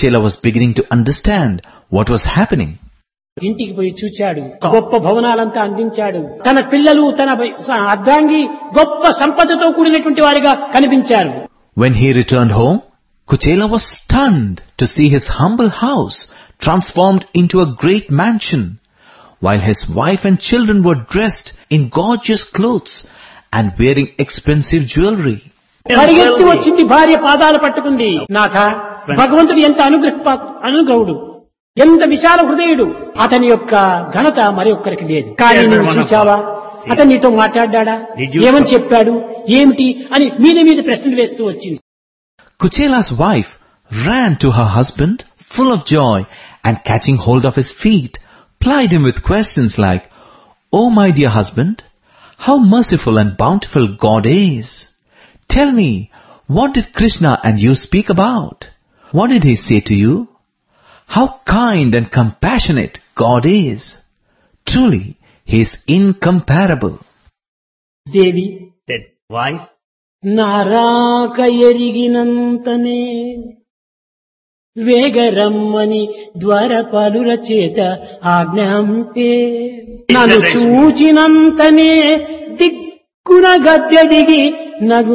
Kuchela was beginning to understand what was happening. ఇంటికి పోయి చూచాడు. గొప్ప భవనాలంతా అందించాడు. తన పిల్లలు తన అర్ధాంగి గొప్ప సంపదతో కూడినటువంటి వారిగా కనిపించారు. When he returned home, Kuchela was stunned to see his humble house transformed into a great mansion, while his wife and children were dressed in gorgeous clothes and wearing expensive jewelry. పరిగెత్తి వచ్చింది భార్య పాదాలు పట్టుకుంది. నాథ, భగవంతుడు ఎంత అనుగ్రహుడు, ఎంత విశాల హృదయుడు, అతని యొక్క ఘనత మరి ఒక్కరికి లేదు. కానీ నువ్వు చూచావా, అతను నీతో మాట్లాడ్డా, ఏమని చెప్పాడు, ఏమిటి అని మీద ప్రశ్నలు వేస్తూ వచ్చింది. Kuchela's wife ran to her husband full of joy and catching hold of his feet, plied him with questions like, "Oh my dear husband, how merciful and bountiful God is. Tell me, what did Krishna and you speak about? What did he say to you? How kind and compassionate God is. Truly, he is incomparable." Devi said, "Wife, నారాక ఎరిగినంతనే వేగరమ్మని ద్వారపాలుర చేత ఆజ్ఞాంపే, నన్ను చూచినంతనే దిక్కున గద్దె దిగి నగు